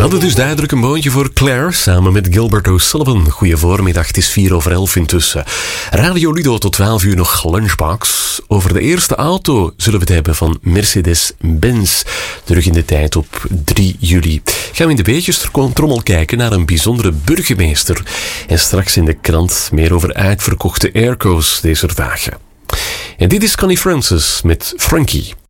hadden dus duidelijk een boontje voor Claire samen met Gilbert O'Sullivan. Goeie voormiddag, het is 11:04 intussen. Radio Ludo tot 12 uur nog Lunchbox. Over de eerste auto zullen we het hebben van Mercedes-Benz. Terug in de tijd op 3 juli. Gaan we in de beetjestrommel kijken naar een bijzondere burgemeester. En straks in de krant meer over uitverkochte airco's deze dagen. En dit is Connie Francis met Frankie.